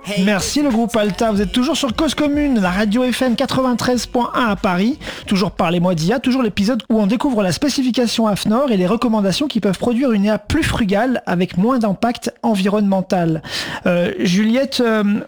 Merci le groupe Alta, vous êtes toujours sur Cause Commune, la radio FM 93.1 à Paris, toujours Parlez-moi d'IA, toujours l'épisode où on découvre la spécification AFNOR et les recommandations qui peuvent produire une IA plus frugale avec moins d'impact environnemental. Juliette,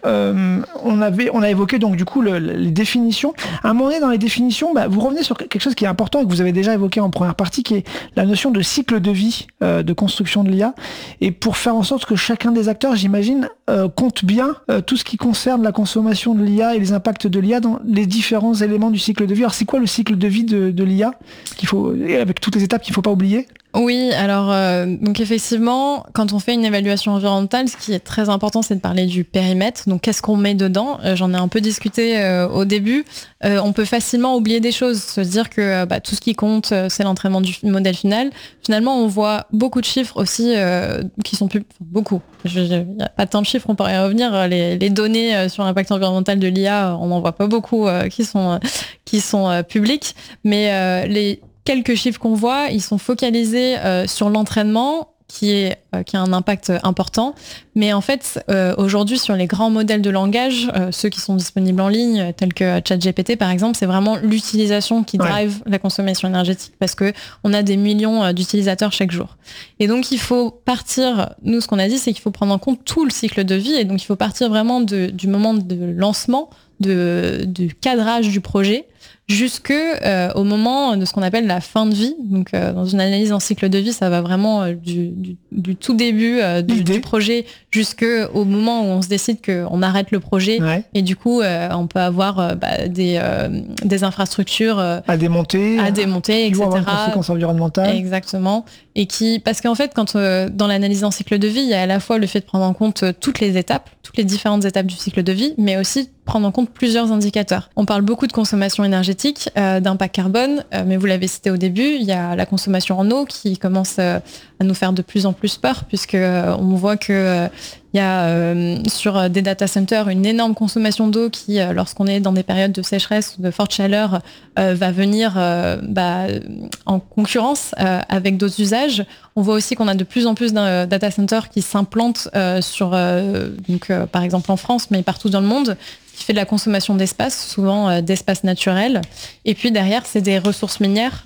on a évoqué donc du coup les définitions. À un moment donné dans les définitions, vous revenez sur quelque chose qui est important et que vous avez déjà évoqué en première partie, qui est la notion de cycle de vie de construction de l'IA, et pour faire en sorte que chacun des acteurs, j'imagine, compte bien tout ce qui concerne la consommation de l'IA et les impacts de l'IA dans les différents éléments du cycle de vie. Alors c'est quoi le cycle de vie de l'IA avec toutes les étapes qu'il ne faut pas oublier ? Oui, alors donc effectivement, quand on fait une évaluation environnementale, ce qui est très important, c'est de parler du périmètre. Donc qu'est-ce qu'on met dedans ? J'en ai un peu discuté au début. On peut facilement oublier des choses, se dire que tout ce qui compte, c'est l'entraînement du modèle final. Finalement, on voit beaucoup de chiffres aussi qui sont beaucoup. Il n'y a pas tant de chiffres, on pourrait y revenir. Les données sur l'impact environnemental de l'IA, on n'en voit pas beaucoup qui sont publiques, mais les quelques chiffres qu'on voit, ils sont focalisés sur l'entraînement qui a un impact important. Mais en fait, aujourd'hui, sur les grands modèles de langage, ceux qui sont disponibles en ligne, tels que ChatGPT par exemple, c'est vraiment l'utilisation qui drive la consommation énergétique, parce que on a des millions d'utilisateurs chaque jour. Et donc, il faut partir, nous, ce qu'on a dit, c'est qu'il faut prendre en compte tout le cycle de vie. Et donc, il faut partir vraiment du moment de lancement, du cadrage du projet, au moment de ce qu'on appelle la fin de vie. Donc, dans une analyse en cycle de vie, ça va vraiment du tout début du projet jusqu'au moment où on se décide qu'on arrête le projet. Ouais. Et du coup, on peut avoir des infrastructures à démonter, etc. Qui vont avoir une conséquence environnementale. Exactement. Parce qu'en fait, quand dans l'analyse en cycle de vie, il y a à la fois le fait de prendre en compte toutes les différentes étapes du cycle de vie, mais aussi prendre en compte plusieurs indicateurs. On parle beaucoup de consommation énergétique, d'impact carbone, mais vous l'avez cité au début, il y a la consommation en eau qui commence à nous faire de plus en plus peur, puisque on voit que il y a sur des data centers une énorme consommation d'eau qui, lorsqu'on est dans des périodes de sécheresse ou de forte chaleur, va venir en concurrence avec d'autres usages. On voit aussi qu'on a de plus en plus de data centers qui s'implantent par exemple en France, mais partout dans le monde, qui fait de la consommation d'espace, souvent d'espace naturel. Et puis derrière, c'est des ressources minières.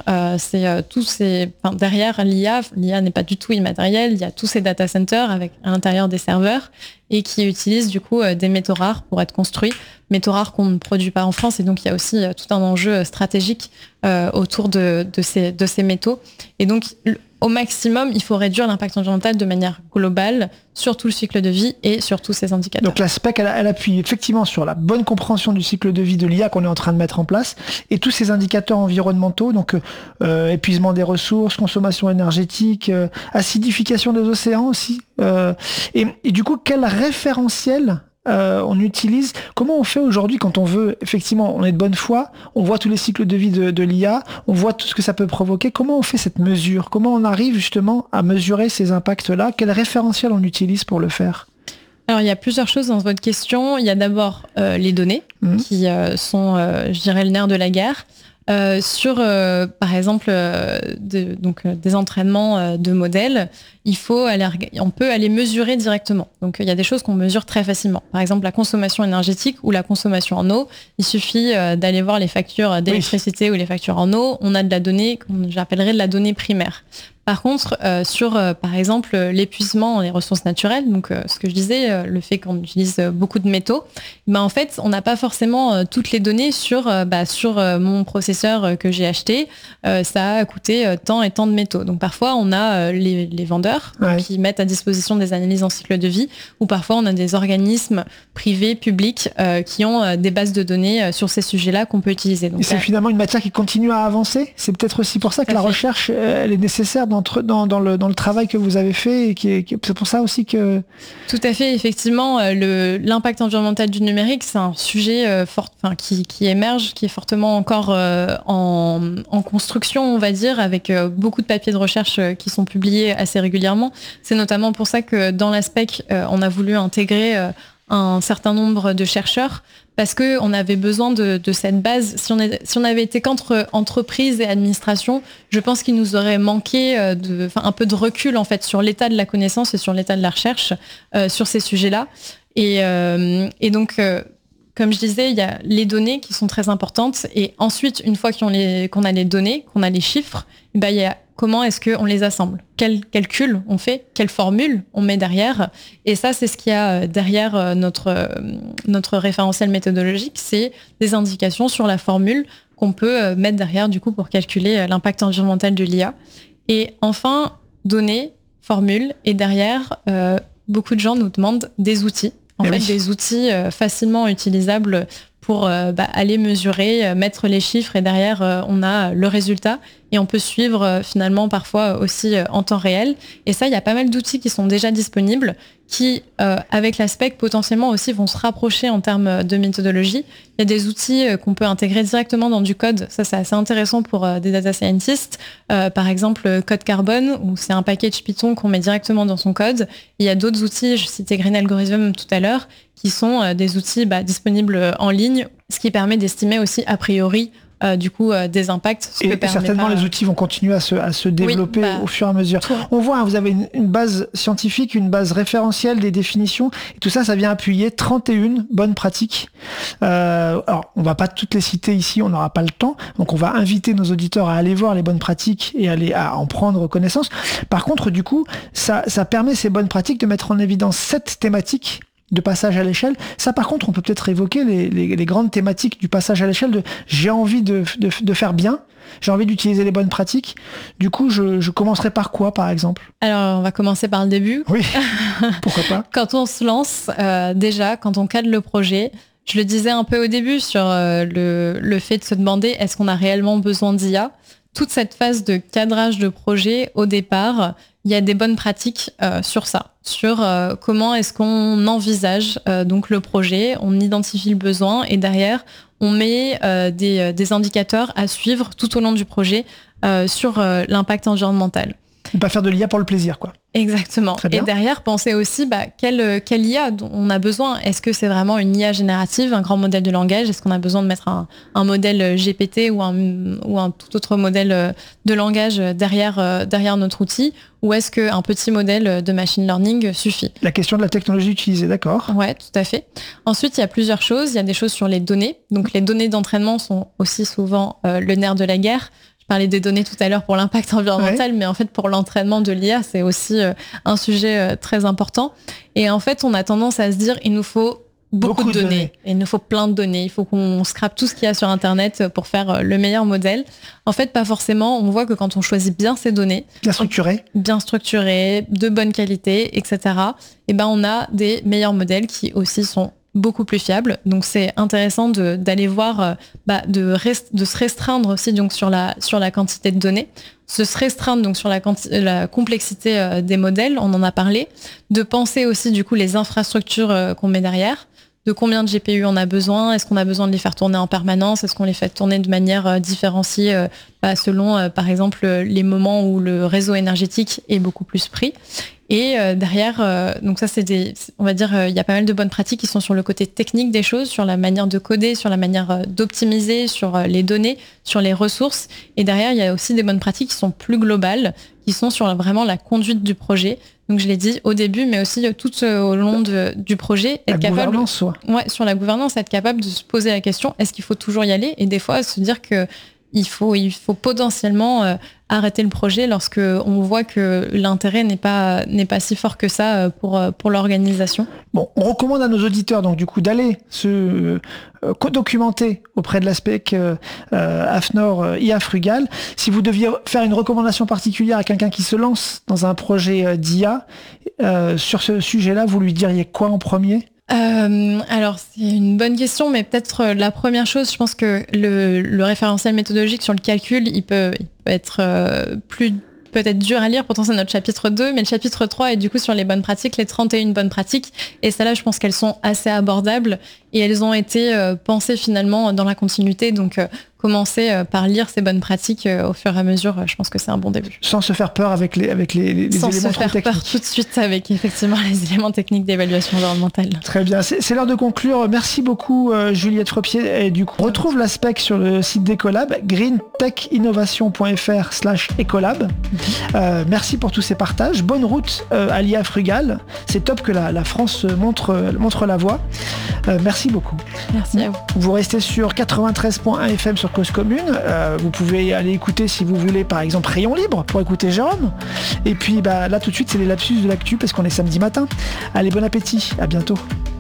Derrière l'IA n'est pas du tout immatérielle. Il y a tous ces data centers avec à l'intérieur des serveurs et qui utilisent du coup des métaux rares pour être construits. Métaux rares qu'on ne produit pas en France, et donc il y a aussi tout un enjeu stratégique autour de ces métaux. Et donc, au maximum, il faut réduire l'impact environnemental de manière globale sur tout le cycle de vie et sur tous ces indicateurs. Donc la SPEC, elle appuie effectivement sur la bonne compréhension du cycle de vie de l'IA qu'on est en train de mettre en place, et tous ces indicateurs environnementaux, donc épuisement des ressources, consommation énergétique, acidification des océans aussi. Et du coup, quel référentiel on utilise? Comment on fait aujourd'hui quand on veut, effectivement, on est de bonne foi, on voit tous les cycles de vie de l'IA, on voit tout ce que ça peut provoquer. Comment on fait cette mesure? Comment on arrive justement à mesurer ces impacts-là? Quel référentiel on utilise pour le faire? Alors, il y a plusieurs choses dans votre question. Il y a d'abord les données qui sont, je dirais, le nerf de la guerre. Par exemple, des entraînements de modèles, on peut aller mesurer directement. Donc, il y a des choses qu'on mesure très facilement. Par exemple, la consommation énergétique ou la consommation en eau. Il suffit d'aller voir les factures d'électricité ou les factures en eau. On a de la donnée, j'appellerais de la donnée primaire. Par contre, par exemple, l'épuisement des ressources naturelles, donc ce que je disais, le fait qu'on utilise beaucoup de métaux, en fait, on n'a pas forcément toutes les données sur mon processeur que j'ai acheté. Ça a coûté tant et tant de métaux. Donc parfois, on a les vendeurs qui mettent à disposition des analyses en cycle de vie, ou parfois on a des organismes privés, publics, qui ont des bases de données sur ces sujets-là qu'on peut utiliser. Donc, et c'est finalement une matière qui continue à avancer. C'est peut-être aussi pour ça que la recherche, elle est nécessaire dans le travail que vous avez fait, et c'est pour ça aussi que... Tout à fait, effectivement, l'impact environnemental du numérique, c'est un sujet qui émerge, qui est fortement encore en construction, on va dire, avec beaucoup de papiers de recherche qui sont publiés assez régulièrement. C'est notamment pour ça que dans la SPEC, on a voulu intégrer un certain nombre de chercheurs, parce qu'on avait besoin de cette base. Si on avait été qu'entre entreprises et administration, je pense qu'il nous aurait manqué un peu de recul en fait sur l'état de la connaissance et sur l'état de la recherche sur ces sujets-là. Et donc, comme je disais, il y a les données qui sont très importantes. Et ensuite, une fois qu'on a les données, qu'on a les chiffres, il y a comment est-ce qu'on les assemble, quel calcul on fait, quelle formule on met derrière. Et ça, c'est ce qu'il y a derrière notre référentiel méthodologique, c'est des indications sur la formule qu'on peut mettre derrière du coup pour calculer l'impact environnemental de l'IA. Et enfin, données, formules, et derrière, beaucoup de gens nous demandent des outils. Des outils facilement utilisables pour aller mesurer, mettre les chiffres, et derrière, on a le résultat. Et on peut suivre finalement parfois aussi en temps réel. Et ça, il y a pas mal d'outils qui sont déjà disponibles, qui, avec l'aspect, potentiellement aussi vont se rapprocher en termes de méthodologie. Il y a des outils qu'on peut intégrer directement dans du code. Ça, c'est assez intéressant pour des data scientists. Par exemple, Code Carbone, où c'est un package Python qu'on met directement dans son code. Il y a d'autres outils, je citais Green Algorithm tout à l'heure, qui sont des outils disponibles en ligne, ce qui permet d'estimer aussi a priori des impacts. Et certainement, les outils vont continuer à se développer au fur et à mesure. On voit, vous avez une base scientifique, une base référentielle, des définitions, et tout ça, ça vient appuyer 31 bonnes pratiques. Alors, on va pas toutes les citer ici, on n'aura pas le temps, donc on va inviter nos auditeurs à aller voir les bonnes pratiques et à en prendre connaissance. Par contre, du coup, ça permet ces bonnes pratiques de mettre en évidence 7 thématiques de passage à l'échelle. Ça, par contre, on peut peut-être évoquer les grandes thématiques du passage à l'échelle de j'ai envie de faire bien, j'ai envie d'utiliser les bonnes pratiques. Du coup, je commencerai par quoi, par exemple? Alors, on va commencer par le début. Oui, pourquoi pas. Quand on se lance, déjà, quand on cadre le projet, je le disais un peu au début sur le fait de se demander est-ce qu'on a réellement besoin d'IA. Toute cette phase de cadrage de projet, au départ, il y a des bonnes pratiques sur ça, sur comment est-ce qu'on envisage donc le projet, on identifie le besoin et derrière, on met des indicateurs à suivre tout au long du projet sur l'impact environnemental. Ne pas faire de l'IA pour le plaisir, quoi. Exactement. Et derrière, penser aussi quelle IA on a besoin. Est-ce que c'est vraiment une IA générative, un grand modèle de langage? Est-ce qu'on a besoin de mettre un modèle GPT ou un tout autre modèle de langage derrière notre outil? Ou est-ce qu'un petit modèle de machine learning suffit? La question de la technologie utilisée, d'accord. Ouais, tout à fait. Ensuite, il y a plusieurs choses. Il y a des choses sur les données. Donc, les données d'entraînement sont aussi souvent le nerf de la guerre. Je parlais des données tout à l'heure pour l'impact environnemental, mais en fait, pour l'entraînement de l'IA, c'est aussi un sujet très important. Et en fait, on a tendance à se dire, il nous faut beaucoup de données. Et il nous faut plein de données. Il faut qu'on scrape tout ce qu'il y a sur Internet pour faire le meilleur modèle. En fait, pas forcément. On voit que quand on choisit bien ces données, bien structurées, de bonne qualité, etc., on a des meilleurs modèles qui aussi sont beaucoup plus fiable. Donc c'est intéressant d'aller voir, de se restreindre aussi donc sur la quantité de données, se restreindre donc sur la complexité des modèles, on en a parlé, de penser aussi du coup les infrastructures qu'on met derrière, de combien de GPU on a besoin, est-ce qu'on a besoin de les faire tourner en permanence, est-ce qu'on les fait tourner de manière différenciée selon par exemple les moments où le réseau énergétique est beaucoup plus pris. Et derrière, donc ça on va dire, il y a pas mal de bonnes pratiques qui sont sur le côté technique des choses, sur la manière de coder, sur la manière d'optimiser, sur les données, sur les ressources. Et derrière, il y a aussi des bonnes pratiques qui sont plus globales, qui sont sur vraiment la conduite du projet. Donc je l'ai dit au début, mais aussi tout au long du projet. La gouvernance, ouais, sur la gouvernance, être capable de se poser la question, est-ce qu'il faut toujours y aller? Et des fois, se dire que il faut potentiellement arrêter le projet lorsque on voit que l'intérêt n'est pas si fort que ça pour l'organisation. Bon, on recommande à nos auditeurs donc du coup d'aller se documenter auprès de l'ASPEC AFNOR IA Frugal. Si vous deviez faire une recommandation particulière à quelqu'un qui se lance dans un projet d'IA sur ce sujet-là, vous lui diriez quoi en premier? Alors c'est une bonne question, mais peut-être la première chose, je pense que le référentiel méthodologique sur le calcul, il peut être peut-être dur à lire, pourtant c'est notre chapitre 2, mais le chapitre 3 est du coup sur les bonnes pratiques, les 31 bonnes pratiques, et celles-là je pense qu'elles sont assez abordables, et elles ont été pensées finalement dans la continuité. Donc commencer par lire ces bonnes pratiques au fur et à mesure, je pense que c'est un bon début. Sans se faire peur avec les éléments trop techniques. Sans se faire peur tout de suite avec effectivement les éléments techniques d'évaluation environnementale. Très bien, c'est l'heure de conclure. Merci beaucoup Juliette Freppier. Et du coup, retrouve la spec sur le site d'Ecolab, greentechinnovation.fr/Ecolab. Merci pour tous ces partages. Bonne route à l'IA Frugal. C'est top que la France montre la voie. Merci beaucoup. Merci à vous. Vous restez sur 93.1 FM sur Cause Commune. Vous pouvez aller écouter si vous voulez par exemple Rayon Libre pour écouter Jérôme. Et puis là tout de suite c'est les lapsus de l'actu parce qu'on est samedi matin. Allez, bon appétit, à bientôt.